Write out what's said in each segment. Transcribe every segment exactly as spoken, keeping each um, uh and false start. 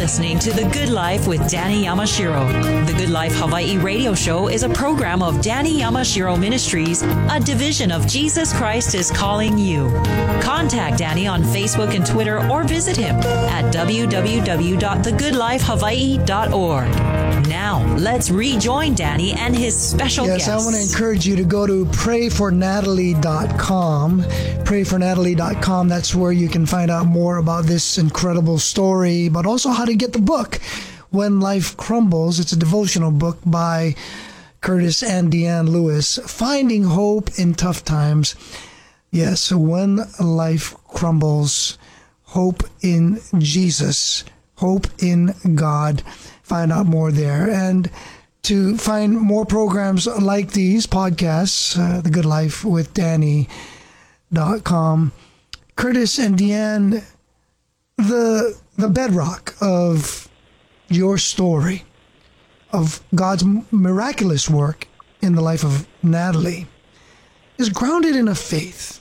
listening to The Good Life with Danny Yamashiro. The Good Life Hawaii radio show is a program of Danny Yamashiro Ministries, a division of Jesus Christ is Calling You. Contact Danny on Facebook and Twitter or visit him at w w w dot the good life hawaii dot org. Now, let's rejoin Danny and his special yes, guest. Yes, I want to encourage you to go to pray for natalie dot com. pray for natalie dot com. That's where you can find out more about this incredible story, but also how to get the book, When Life Crumbles. It's a devotional book by Curtis and Deanne Lewis. Finding Hope in Tough Times. Yes, When Life Crumbles. Hope in Jesus. Hope in God. Find out more there. And to find more programs like these podcasts, uh, The Good Life with Danny dot com. Curtis and Deanne, the the bedrock of your story, of God's miraculous work in the life of Natalie, is grounded in a faith.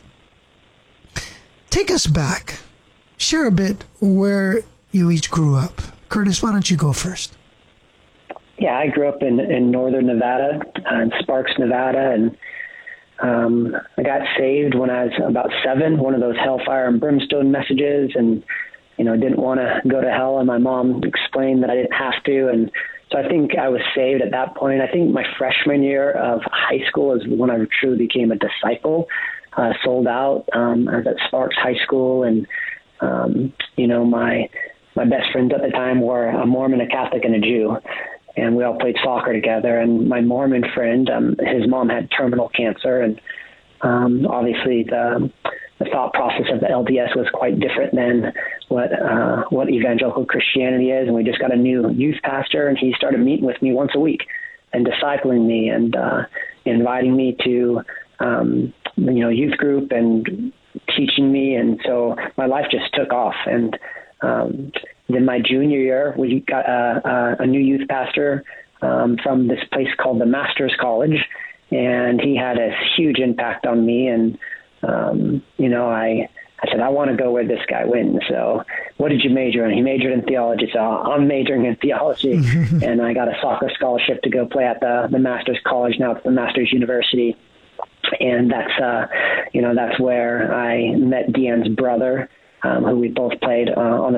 Take us back. Share a bit where you each grew up. Curtis, why don't you go first? Yeah, I grew up in, in northern Nevada, uh, in Sparks, Nevada, and um, I got saved when I was about seven, one of those hellfire and brimstone messages, and, you know, didn't want to go to hell, and my mom explained that I didn't have to, and so I think I was saved at that point. I think my freshman year of high school is when I truly became a disciple, uh, sold out. Um, I was at Sparks High School, and, um, you know, my my best friends at the time were a Mormon, a Catholic, and a Jew. And we all played soccer together. And my Mormon friend, um, his mom had terminal cancer. And um, obviously the, the thought process of the L D S was quite different than what uh, what evangelical Christianity is. And we just got a new youth pastor, and he started meeting with me once a week and discipling me and uh, inviting me to, um, you know, youth group and teaching me. And so my life just took off. And um Then my junior year, we got a, a new youth pastor um, from this place called the Masters College, and he had a huge impact on me. And, um, you know, I, I said, I want to go where this guy went. So what did you major in? He majored in theology, so I'm majoring in theology. And I got a soccer scholarship to go play at the, the Masters College. Now it's the Masters University. And that's, uh, you know, that's where I met Deanne's brother, um, who we both played uh, on the